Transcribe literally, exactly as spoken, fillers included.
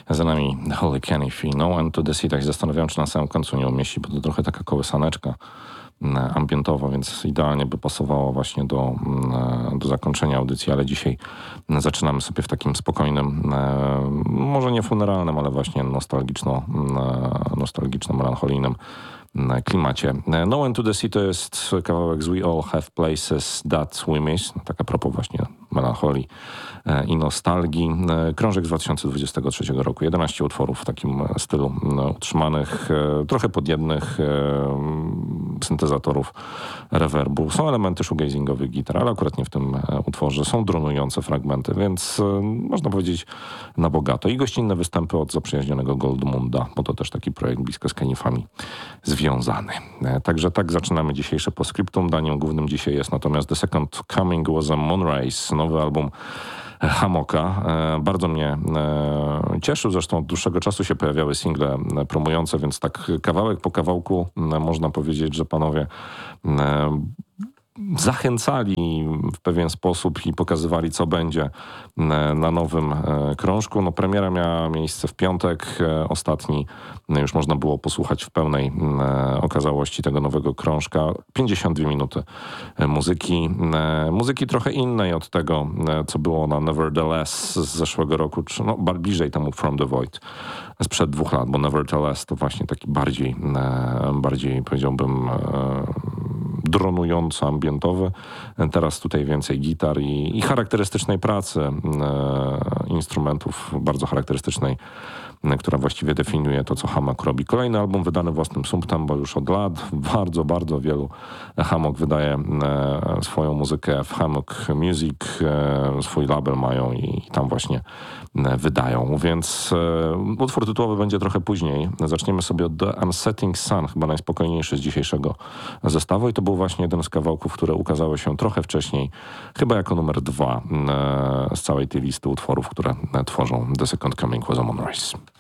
Za nami The Holy Canife i No End to the Sea. Tak się zastanawiałem, czy na samym końcu nie umieści, bo to trochę taka kołysaneczka ambientowa, więc idealnie by pasowało właśnie do, do zakończenia audycji, ale dzisiaj zaczynamy sobie w takim spokojnym, może nie funeralnym, ale właśnie nostalgiczno, nostalgiczno-melancholijnym klimacie. No End to the Sea to jest kawałek z We All Have Places That We Miss, taka propos właśnie melancholii i nostalgii. Krążek z dwa tysiące dwudziestego trzeciego roku. jedenaście utworów w takim stylu utrzymanych, trochę podjednych syntezatorów, rewerbu. Są elementy shoegazingowych gitar, ale akurat nie w tym utworze. Są dronujące fragmenty, więc można powiedzieć na bogato. I gościnne występy od zaprzyjaźnionego Goldmunda, bo to też taki projekt blisko z Canifami związany. Także tak zaczynamy dzisiejsze postscriptum. Daniem głównym dzisiaj jest natomiast The Second Coming Was a Moonrise, nowy album Hamoka. Bardzo mnie cieszył, zresztą od dłuższego czasu się pojawiały single promujące, więc tak kawałek po kawałku można powiedzieć, że panowie zachęcali w pewien sposób i pokazywali, co będzie na nowym krążku. No, premiera miała miejsce w piątek. Ostatni już można było posłuchać w pełnej okazałości tego nowego krążka. pięćdziesiąt dwie minuty muzyki. Muzyki trochę innej od tego, co było na Nevertheless z zeszłego roku, czy no, bliżej temu From the Void sprzed dwóch lat, bo Nevertheless to właśnie taki bardziej, bardziej powiedziałbym dronująco ambientowy. Teraz tutaj więcej gitar i, i charakterystycznej pracy e, instrumentów, bardzo charakterystycznej, e, która właściwie definiuje to, co Hammock robi. Kolejny album wydany własnym sumptem, bo już od lat bardzo, bardzo wielu Hammock wydaje e, swoją muzykę w Hammock Music. E, swój label mają i, i tam właśnie e, wydają. Więc e, utwór tytułowy będzie trochę później. Zaczniemy sobie od The Unsetting Sun, chyba najspokojniejszy z dzisiejszego zestawu i to był właśnie jeden z kawałków, które ukazały się trochę wcześniej, chyba jako numer dwa e, z całej tej listy utworów, które e, tworzą The Second Coming Was a Moonrise.